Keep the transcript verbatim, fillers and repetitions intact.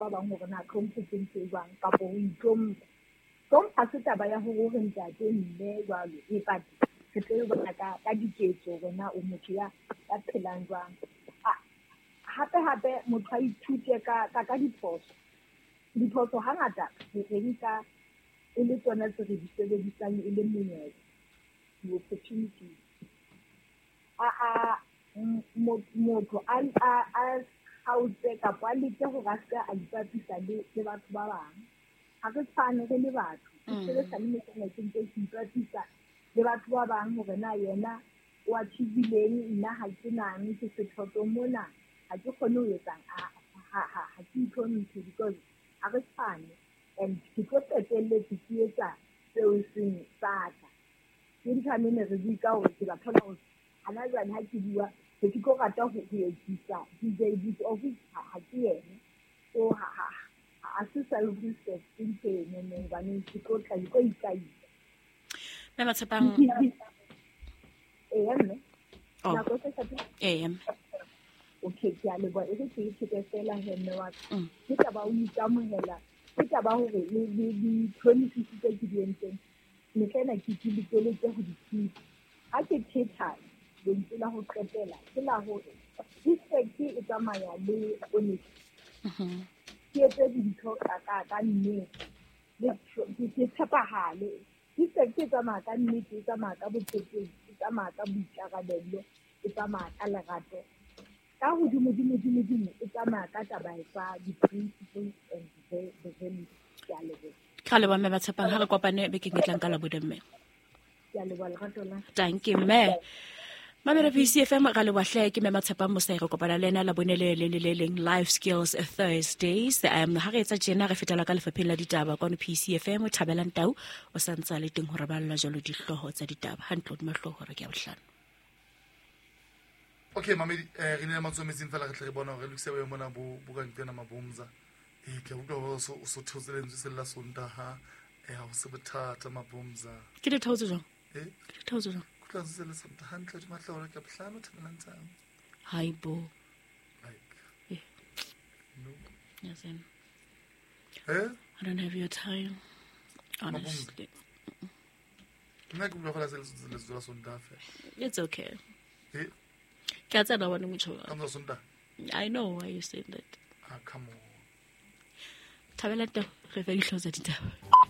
ba bang hore na tlhompetseng se jwang kapo o itlhompha. Hlompha se taba ya hore o re ntate mme jwalo e pati re tlo bona ka ka diketso hore na o motho ya ya phelang jwang. Hape hape motho a ithute ka ka diphoso. Diphoso hangata re nka e le tsona tse re di sebedisang e le monyetla di-opportunity. A motho a haotse kapo a leke hore a se a ipapisa le batho ba bang. Ha re tshwane re le batho ke sebetsa le metsana ke ntse ke ipapisa le batho ba bang hore na yena o achieve-ileng nna ha ke nang ke sethoto mona ha ke kgone ho etsang ha ke itlhomphe because ha re tshwane and ke tlo qetelletse ke etsa seo seng sa ka. Ke nthamene re di ka hore ke ba thola hore hana jwale ha ke bua ke tlo rata ho etsisa D J bit office ha ke yena so ha ha a se self-respect ke nne bana ke tlo tla go ikaisa me Matshepang eh mme oh la go se sa eh okay ke a le ba e ke ke fela henne wa ke tla ba o ikamohela ke tla ba hore le le twenty tse ke di entseng le tsena ke ke le tsweletse go di tsitsa ha ke thetha le ntse la go qetela ke la hore respect e tsamaya le honesty mhm ke etse dintho ka ka nnete le ke tshepahale respect e tsamaya ka nnete e tsamaya ka botshepehi e tsamaya ka boikarabelo e tsamaya ka lerato ka hodimo dimo dimo dimo e tsamaya ka taba tsa di-principles and the values ya lebo ka le ba me Matshepang ha re kopane be ke ngetlang ka la bodemme ya lebo lerato la thank you me Mamela P C F M ga le wahle ke me Matshepang mo sa re kopana le ena la bonele le le leng life skills Thursdays um ha re etsa jena re fetela ka lefapheng la ditaba kwa P C F M Thabelang Tau o santsa le teng hore ba lla jalo dihloho tsa ditaba hantle di mahloho re ke a bohlano. Okay mamedi eh re ne matsometseng fela re tle re bona hore lokise ba mona bo buka ntena mabomza eh ke utlwa ho so so thozelentse se la sontaha eh ha o se bothata mabomza ke di thozo jang eh ke di thozo jang kutla se le sontaha hantle di mahloho ke bohlano Thabelang Tau hi bo like eh no yes and eh I don't have your time honestly nna ke utlwa fela se le se la sontaha it's okay eh ke tsena bona motho Come sontaha I know why you said that ah come on Thabelang Tau re fa dihloho tsa ditaba